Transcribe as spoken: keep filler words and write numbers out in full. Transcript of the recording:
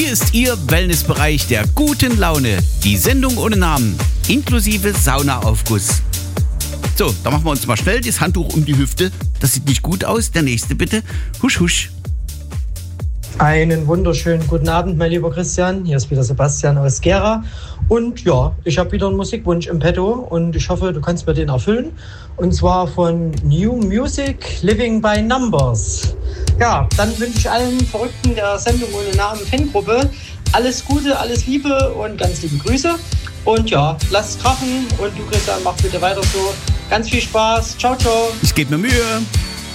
Hier ist Ihr Wellnessbereich der guten Laune. Die Sendung ohne Namen, inklusive Saunaaufguss. So, da machen wir uns mal schnell das Handtuch um die Hüfte. Das sieht nicht gut aus. Der nächste bitte. Husch, husch. Einen wunderschönen guten Abend, mein lieber Christian. Hier ist wieder Sebastian aus Gera. Und ja, ich habe wieder einen Musikwunsch im Petto und ich hoffe, du kannst mir den erfüllen. Und zwar von New Music, Living by Numbers. Ja, dann wünsche ich allen Verrückten der Sendung ohne Namen Fangruppe alles Gute, alles Liebe und ganz liebe Grüße. Und ja, lasst krachen und du, Christian, mach bitte weiter so. Ganz viel Spaß. Ciao, ciao. Ich gebe mir Mühe.